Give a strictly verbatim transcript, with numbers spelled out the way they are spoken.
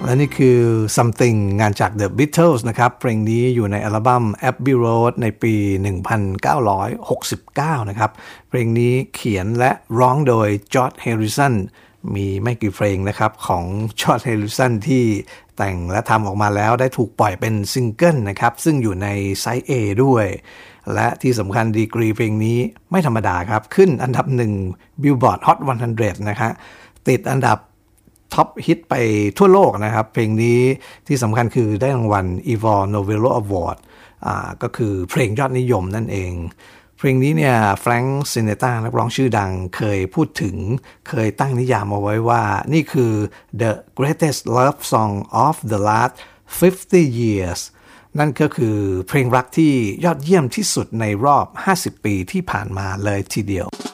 และนี่คือ Something งานจาก The Beatles นะครับเพลงนี้อยู่ในอัลบั้ม Abbey Road ในปี หนึ่งพันเก้าร้อยหกสิบเก้า นะครับเพลงนี้เขียนและร้องโดย George Harrison มีไม่กี่เพลงนะครับของ George Harrison ที่แต่งและทำออกมาแล้วได้ถูกปล่อยเป็นซิงเกิลนะครับซึ่งอยู่ในไซส์ A ด้วยและที่สำคัญดีกรีเพลงนี้ไม่ธรรมดาครับขึ้นอันดับหนึ่ง Billboard Hot หนึ่งร้อยนะฮะติดอันดับท็อปฮิตไปทั่วโลกนะครับเพลงนี้ที่สำคัญคือได้รางวัล Ivor Novello Award อ่าก็คือเพลงยอดนิยมนั่นเองเพลงนี้เนี่ยแฟรงค์ซินเนต้านักร้องชื่อดังเคยพูดถึงเคยตั้งนิยามเอาไว้ว่านี่คือ the greatest love song of the last fifty years นั่นก็คือเพลงรักที่ยอดเยี่ยมที่สุดในรอบห้าสิบปีที่ผ่านมาเลยทีเดียว